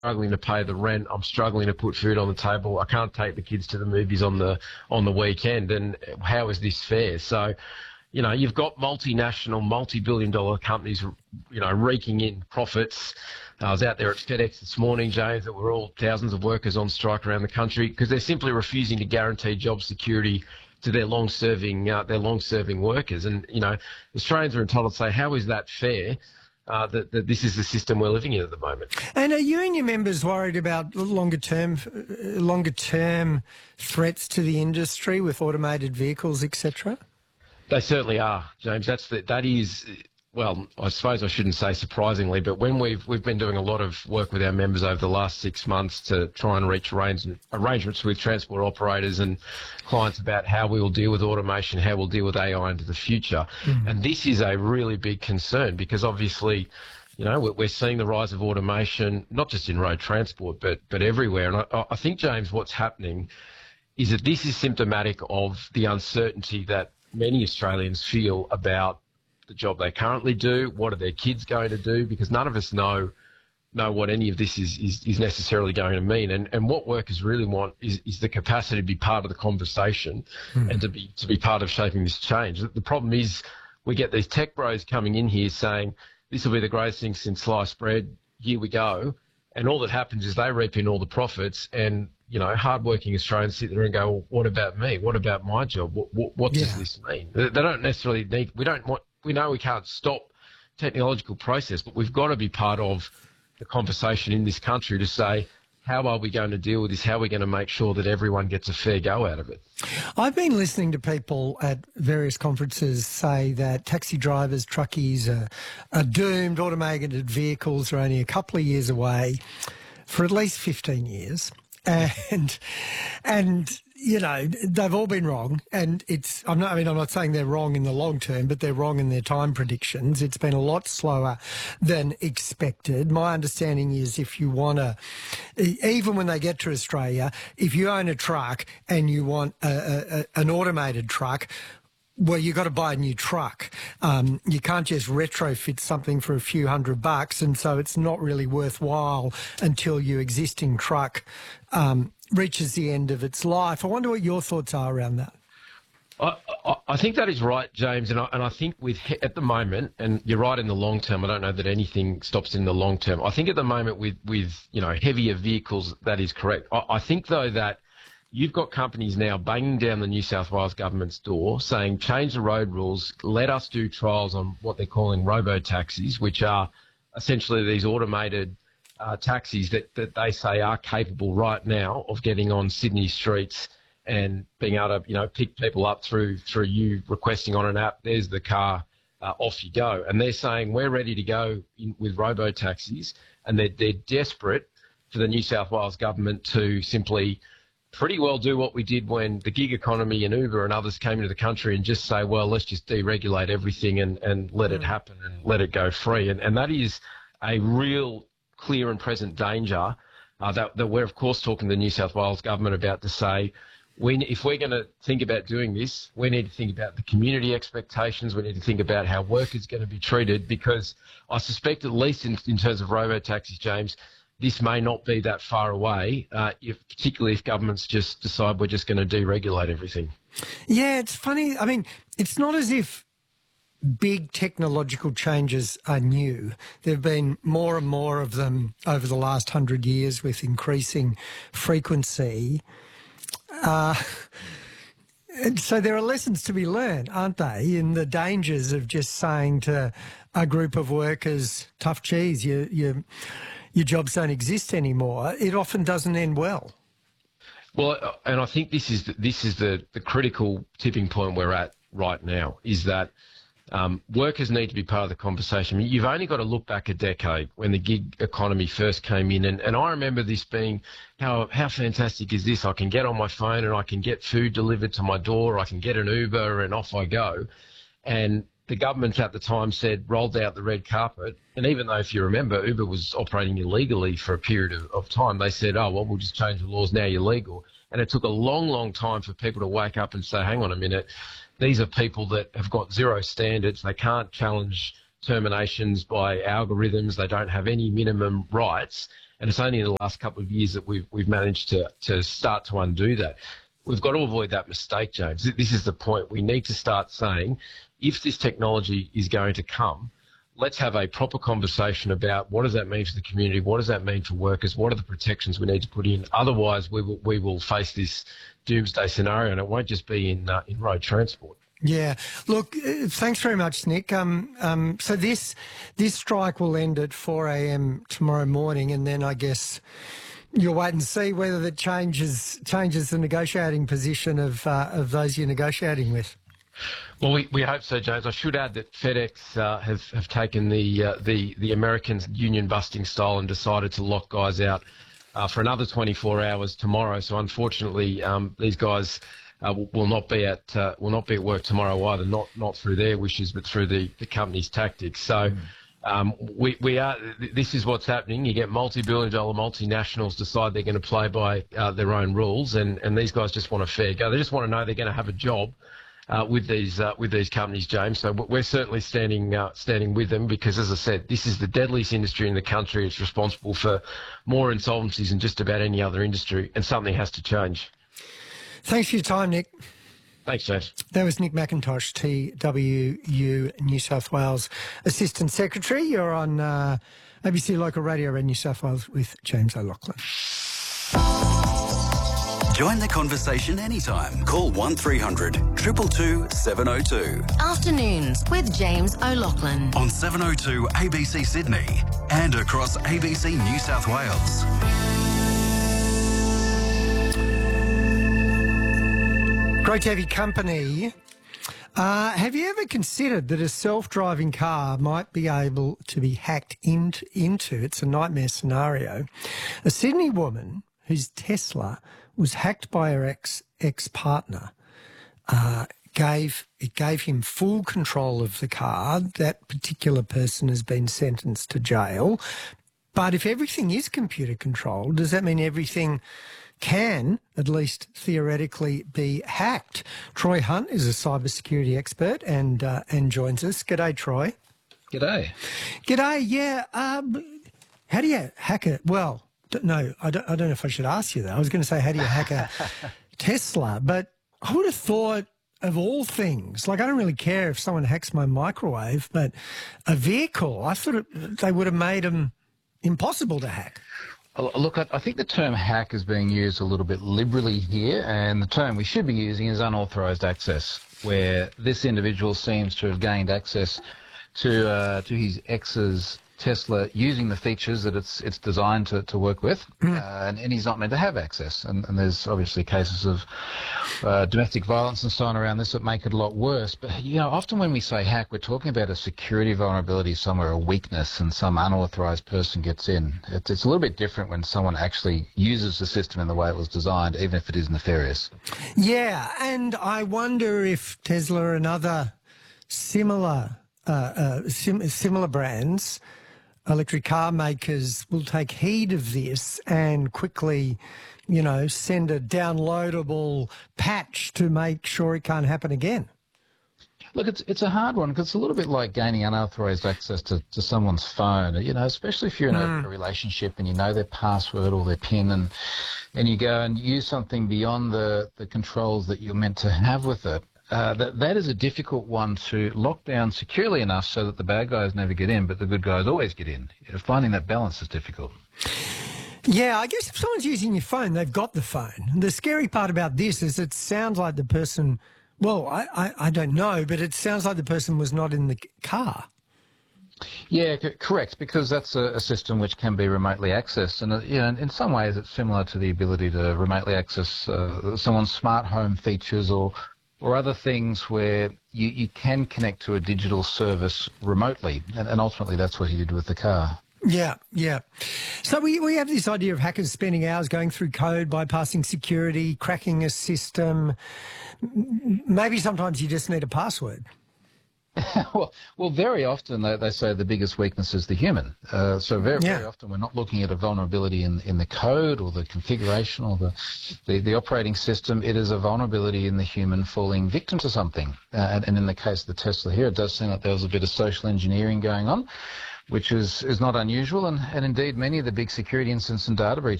struggling to pay the rent. I'm struggling to put food on the table. I can't take the kids to the movies on the weekend. And how is this fair? So, you've got multinational, multi-billion-dollar companies, raking in profits. I was out there at FedEx this morning, James, that were all thousands of workers on strike around the country because they're simply refusing to guarantee job security to their long-serving workers. And, Australians are entitled to say, how is that fair? That this is the system we're living in at the moment. And are you and your members worried about longer term threats to the industry with automated vehicles, etc.? They certainly are, James. That is. Well, I suppose I shouldn't say surprisingly, but when we've been doing a lot of work with our members over the last 6 months to try and reach arrangements with transport operators and clients about how we will deal with automation, how we'll deal with AI into the future. And this is a really big concern because obviously, we're seeing the rise of automation, not just in road transport, but everywhere. And I think, James, what's happening is that this is symptomatic of the uncertainty that many Australians feel about the job they currently do. What are their kids going to do? Because none of us know what any of this is necessarily going to mean. And what workers really want is the capacity to be part of the conversation and to be part of shaping this change. The problem is we get these tech bros coming in here saying, this will be the greatest thing since sliced bread, here we go. And all that happens is they reap in all the profits and, hardworking Australians sit there and go, well, what about me? What about my job? What does this mean? They don't necessarily need, we know we can't stop technological process, but we've got to be part of the conversation in this country to say, how are we going to deal with this? How are we going to make sure that everyone gets a fair go out of it? I've been listening to people at various conferences say that taxi drivers, truckies are doomed. Automated vehicles are only a couple of years away for at least 15 years. And they've all been wrong, and I'm not saying they're wrong in the long term, but they're wrong in their time predictions. It's been a lot slower than expected. My understanding is even when they get to Australia, if you own a truck and you want an automated truck, well, you've got to buy a new truck. You can't just retrofit something for a few $100, and so it's not really worthwhile until your existing truck reaches the end of its life. I wonder what your thoughts are around that. I think that is right, James, and I think at the moment, and you're right in the long term, I don't know that anything stops in the long term. I think at the moment with heavier vehicles, that is correct. I think, though, that you've got companies now banging down the New South Wales government's door saying, change the road rules, let us do trials on what they're calling robo-taxis, which are essentially these automated taxis that they say are capable right now of getting on Sydney streets and being able to, pick people up through you requesting on an app, there's the car, off you go. And they're saying, we're ready to go with robo-taxis, and they're desperate for the New South Wales government to simply pretty well do what we did when the gig economy and Uber and others came into the country and just say, well, let's just deregulate everything and let it happen and let it go free. And that is a real clear and present danger that we're, of course, talking to the New South Wales government about to say, if we're going to think about doing this, we need to think about the community expectations. We need to think about how workers are going to be treated, because I suspect, at least in terms of robo-taxis, James, this may not be that far away, particularly if governments just decide we're just going to deregulate everything. Yeah, it's funny. I mean, it's not as if big technological changes are new. There have been more and more of them over the last 100 years with increasing frequency. And so there are lessons to be learned, aren't they, in the dangers of just saying to a group of workers, tough cheese, your jobs don't exist anymore. It often doesn't end well. Well, and I think this is the critical tipping point we're at right now, is that workers need to be part of the conversation. You've only got to look back a decade when the gig economy first came in, and I remember this being, how fantastic is this? I can get on my phone and I can get food delivered to my door, I can get an Uber and off I go. And the government at the time rolled out the red carpet, and even though, if you remember, Uber was operating illegally for a period of time, they said, oh, well, we'll just change the laws, now you're legal. And it took a long, long time for people to wake up and say, hang on a minute, these are people that have got zero standards. They can't challenge terminations by algorithms. They don't have any minimum rights. And it's only in the last couple of years that we've managed to start to undo that. We've got to avoid that mistake, James. This is the point. We need to start saying, if this technology is going to come, let's have a proper conversation about what does that mean for the community, what does that mean for workers, what are the protections we need to put in. Otherwise, we will face this doomsday scenario, and it won't just be in road transport. Yeah. Look, thanks very much, Nick. So this strike will end at 4 a.m. tomorrow morning, and then I guess you'll wait and see whether that changes the negotiating position of those you're negotiating with. Well, we hope so, James. I should add that FedEx have taken the American union busting style and decided to lock guys out for another 24 hours tomorrow. So unfortunately, these guys will not be at work tomorrow either. Not through their wishes, but through the company's tactics. So. This is what's happening. You get multi-billion-dollar multinationals decide they're going to play by their own rules, and these guys just want a fair go. They just want to know they're going to have a job with these companies, James. So we're certainly standing with them because, as I said, this is the deadliest industry in the country. It's responsible for more insolvencies than just about any other industry, and something has to change. Thanks for your time, Nick. Thanks, James. That was Nick McIntosh, TWU New South Wales Assistant Secretary. You're on ABC Local Radio in New South Wales with James O'Loughlin. Join the conversation anytime. Call 1300 222 702. Afternoons with James O'Loughlin. On 702 ABC Sydney and across ABC New South Wales. Great to have your company. Have you ever considered that a self-driving car might be able to be hacked into? It's a nightmare scenario. A Sydney woman whose Tesla was hacked by her ex-partner gave him full control of the car. That particular person has been sentenced to jail. But if everything is computer controlled, does that mean everything can, at least theoretically, be hacked? Troy Hunt is a cybersecurity expert and joins us. G'day, Troy. G'day. G'day. Yeah. How do you hack it? Well, no, I don't know if I should ask you that. I was going to say, how do you hack a Tesla? But I would have thought, of all things, like I don't really care if someone hacks my microwave, but a vehicle, I thought they would have made them impossible to hack. Look, I think the term hack is being used a little bit liberally here, and the term we should be using is unauthorised access, where this individual seems to have gained access to his ex's Tesla using the features that it's designed to work with, and he's not meant to have access. And there's obviously cases of domestic violence and so on around this that make it a lot worse. But, you know, often when we say hack, we're talking about a security vulnerability somewhere, a weakness, and some unauthorised person gets in. It's a little bit different when someone actually uses the system in the way it was designed, even if it is nefarious. Yeah, and I wonder if Tesla and other similar brands, electric car makers, will take heed of this and quickly, you know, send a downloadable patch to make sure it can't happen again. Look, it's a hard one because it's a little bit like gaining unauthorised access to someone's phone, you know, especially if you're in a relationship and you know their password or their PIN and you go and use something beyond the controls that you're meant to have with it. That is a difficult one to lock down securely enough so that the bad guys never get in, but the good guys always get in. Finding that balance is difficult. Yeah, I guess if someone's using your phone, they've got the phone. The scary part about this is it sounds like the person, well, I don't know, but it sounds like the person was not in the car. Yeah, correct, because that's a system which can be remotely accessed. And you know, in some ways it's similar to the ability to remotely access someone's smart home features or other things where you can connect to a digital service remotely. And ultimately that's what he did with the car. Yeah, yeah. So we have this idea of hackers spending hours going through code, bypassing security, cracking a system. Maybe sometimes you just need a password. Well, very often they say the biggest weakness is the human. So very often we're not looking at a vulnerability in the code or the configuration or the operating system. It is a vulnerability in the human falling victim to something. And in the case of the Tesla here, it does seem like there was a bit of social engineering going on, which is not unusual. And indeed, many of the big security incidents and data breaches